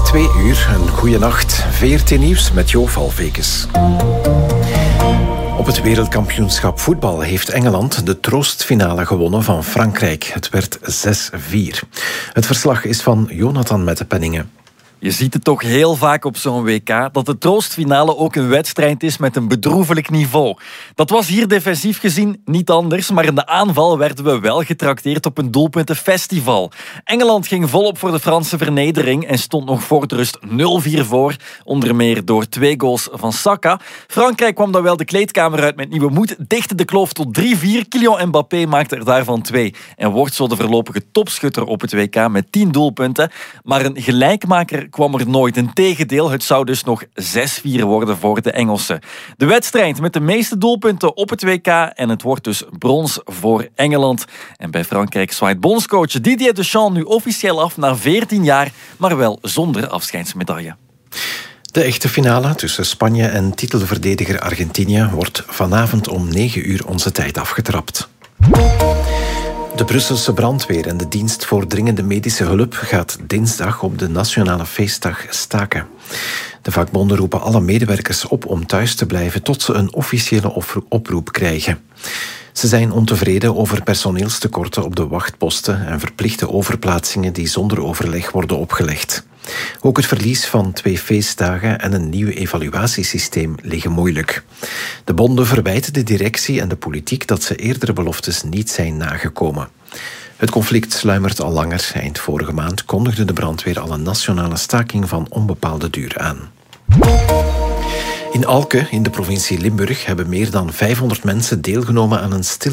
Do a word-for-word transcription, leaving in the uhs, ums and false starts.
Twee uur, een goede nacht. V R T Nieuws met Jo Valvekes. Op het wereldkampioenschap voetbal heeft Engeland de troostfinale gewonnen van Frankrijk. Het werd zes vier. Het verslag is van Jonathan Mettepenningen. Je ziet het toch heel vaak op zo'n W K, dat de troostfinale ook een wedstrijd is met een bedroevelijk niveau. Dat was hier defensief gezien niet anders, maar in de aanval werden we wel getrakteerd op een doelpuntenfestival. Engeland ging volop voor de Franse vernedering en stond nog voor de rust nul vier voor, onder meer door twee goals van Saka. Frankrijk kwam dan wel de kleedkamer uit met nieuwe moed, dichtte de kloof tot drie vier. Kylian Mbappé maakte er daarvan twee en wordt zo de voorlopige topschutter op het W K met tien doelpunten. Maar een gelijkmaker kwam er nooit. Integendeel, het zou dus nog zes vier worden voor de Engelsen. De wedstrijd met de meeste doelpunten op het W K en het wordt dus brons voor Engeland. En bij Frankrijk zwaait bondscoach Didier Deschamps nu officieel af na veertien jaar, maar wel zonder afscheidsmedaille. De echte finale tussen Spanje en titelverdediger Argentinië wordt vanavond om negen uur onze tijd afgetrapt. De Brusselse brandweer en de dienst voor dringende medische hulp gaat dinsdag op de nationale feestdag staken. De vakbonden roepen alle medewerkers op om thuis te blijven tot ze een officiële oproep krijgen. Ze zijn ontevreden over personeelstekorten op de wachtposten en verplichte overplaatsingen die zonder overleg worden opgelegd. Ook het verlies van twee feestdagen en een nieuw evaluatiesysteem liggen moeilijk. De bonden verwijten de directie en de politiek dat ze eerdere beloftes niet zijn nagekomen. Het conflict sluimert al langer. Eind vorige maand kondigde de brandweer al een nationale staking van onbepaalde duur aan. In Alke, in de provincie Limburg, hebben meer dan vijfhonderd mensen deelgenomen aan een stille